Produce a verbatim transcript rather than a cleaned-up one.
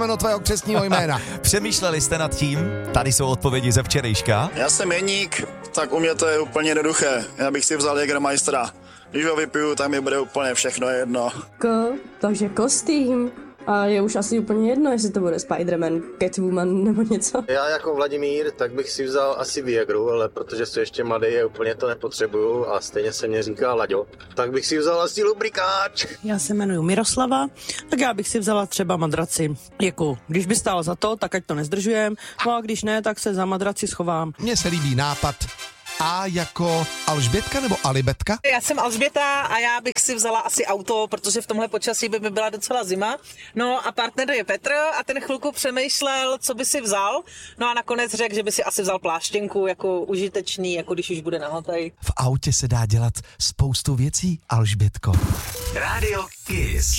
jméno tvého křestního jména. Přemýšleli jste nad tím? Tady jsou odpovědi ze včerejška. Já jsem Jeník, tak u mě to je úplně jednoduché. Já bych si vzal Jägermeistera. Když ho vypiju, tak mi bude úplně všechno jedno. K, takže kostým. A je už asi úplně jedno, jestli to bude Spider-Man, Catwoman nebo něco. Já jako Vladimír, tak bych si vzal asi Viagru, ale protože jsem ještě mladý a úplně to nepotřebuju a stejně se mě říká Laďo, tak bych si vzal asi lubrikáč. Já se jmenuji Miroslava, tak já bych si vzala třeba madraci. Jako, když by stálo za to, tak ať to nezdržujem, no a když ne, tak se za madraci schovám. Mně se líbí nápad A jako Alžbětka nebo Alibetka? Já jsem Alžběta a já bych si vzala asi auto, protože v tomhle počasí by mi byla docela zima. No a partner je Petr a ten chvilku přemýšlel, co by si vzal. No a nakonec řekl, že by si asi vzal pláštěnku jako užitečný, jako když už bude nahotej. V autě se dá dělat spoustu věcí, Alžbětko. Radio Kiss.